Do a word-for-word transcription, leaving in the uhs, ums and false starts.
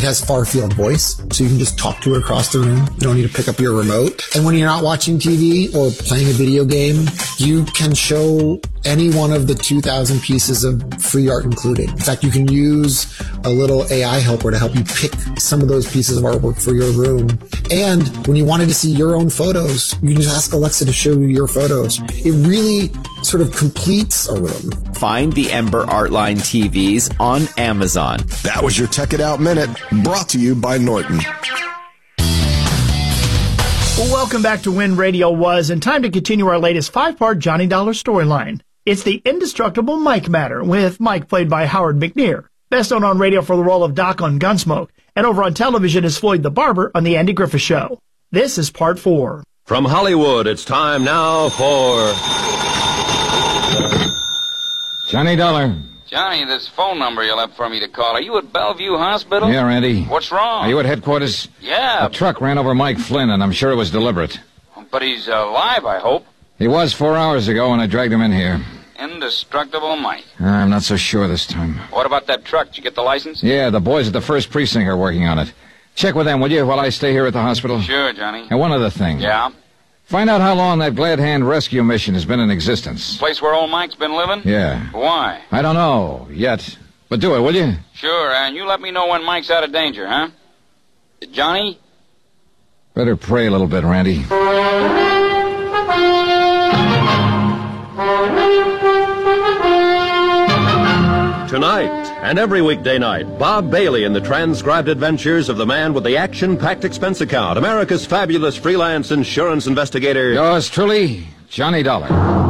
has far field voice, so you can just talk to it across the room. You don't need to pick up your remote. And when you're not watching T V or playing a video game, you can show any one of the two thousand pieces of free art included. In fact, you can use a little A I helper to help you pick some of those pieces of artwork for your room. And when you wanted to see your own photos, you can just ask Alexa to show you your photos. It really sort of completes a room. Find the Ember Artline T Vs on Amazon. That was your Tech It Out Minute, brought to you by Norton. Well, welcome back to When Radio Was, and time to continue our latest five-part Johnny Dollar storyline. It's the indestructible Mike matter, with Mike played by Howard McNear, best known on radio for the role of Doc on Gunsmoke, and over on television as Floyd the Barber on The Andy Griffith Show. This is part four. From Hollywood, it's time now for... Johnny Dollar. Johnny, this phone number you left for me to call, are you at Bellevue Hospital? Yeah, Randy. What's wrong? Are you at headquarters? Yeah. A truck ran over Mike Flynn, and I'm sure it was deliberate. But he's alive, I hope. He was four hours ago when I dragged him in here. Indestructible Mike. I'm not so sure this time. What about that truck? Did you get the license? Yeah, the boys at the first precinct are working on it. Check with them, will you, while I stay here at the hospital? Sure, Johnny. And one other thing. Yeah? Find out how long that Glad Hand rescue mission has been in existence. Place where old Mike's been living? Yeah. Why? I don't know, yet. But do it, will you? Sure, and you let me know when Mike's out of danger, huh? Johnny? Better pray a little bit, Randy. Tonight, and every weekday night, Bob Bailey in the transcribed adventures of the man with the action-packed expense account, America's fabulous freelance insurance investigator. Yours truly, Johnny Dollar.